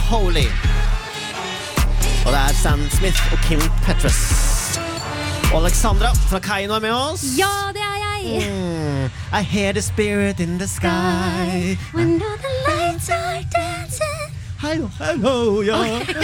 Holy. Og det Sam Smith og Kim Petras. Og Alexandra fra Kaino med oss. Ja, det jeg. I hear the spirit in the sky. When all the lights are dancing. Hello, hello, ja.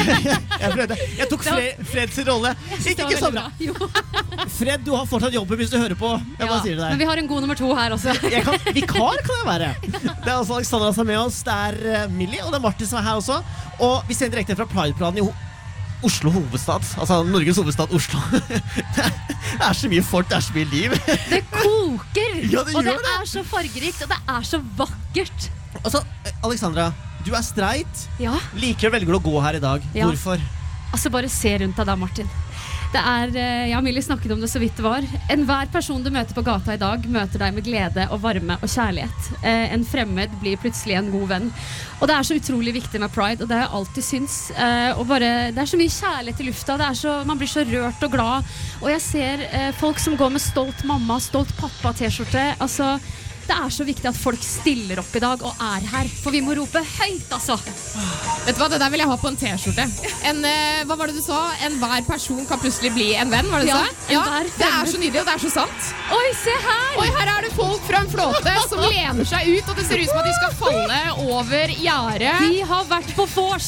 Jeg tok Freds rolle. Ikke så bra. Fred, du har fortsatt jobben hvis du hører på. Jeg bare sier det der. Men vi har en god nummer 2 her også. Vikar kan jeg være. Det også Alexandra som med oss. Det Millie, og det Martin som her også. Og vi sender direkte fra Pride-planen i Oslo hovedstad. Altså Norges hovedstad Oslo. Det så mye folk, det så mye liv. Det koker, ja, det og det det. så fargerikt, og det så vakkert. Altså, Alexandra, du streit. Ja. Likevel velger du å gå her i dag. Ja. Hvorfor? Altså, bare se rundt deg da, Martin. Det jeg og Millie snakket om det så vidt det var. Enhver person du møter på gata i dag møter deg med glede og varme og kjærlighet. En fremmed blir plutselig en god venn. Og det så utrolig viktig med Pride, og det har jeg alltid syns. Og bare, det så mye kjærlighet i lufta, man blir så rørt og glad. Og jeg ser folk som går med stolt mamma, stolt pappa t-skjorte. Altså, det så viktig at folk stiller opp i dag og her. For vi må rope høyt, altså. Vet du hva, det der vil jeg ha på en t-skjorte. Hva var det du sa? Enhver person kan plutselig bli en venn, var det du sa? Ja, det så nydelig, og det så sant. Oi, se her! Oi, her det folk fra en flåte som lener seg ut, og det ser ut som at de skal falle over gjerdet. De har vært på vors.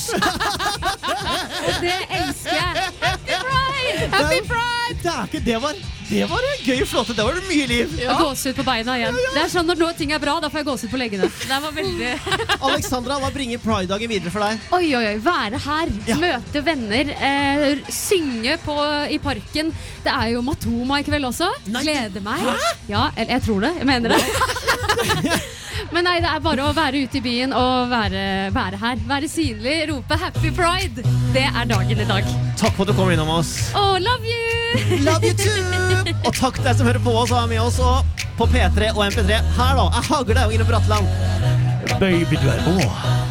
Og det elsker jeg. Happy Pride! Happy Pride! Det var en gøy flåte, det var det mye liv. Ja. Og gåsehud på beina igjen. Det sånn når ting bra, da får jeg gåsehud på leggene. Det var veldig... Alexandra, hva bringer Pride-dagen videre for deg? Oi, være her, møte venner, synge i parken. Det jo Matoma i kveld også. Gleder meg. Hæ? Ja, jeg tror det, jeg mener det. Men nei, det bare å være ute i byen og være her. Være synlig, rope Happy Pride. Det dagen i dag. Takk for at du kom innom oss. Oh, love you! Love you too! Og takk til deg som hører på oss og med oss og på P3 og MP3. Her da, hagler deg innom Bratland. Baby, du rå.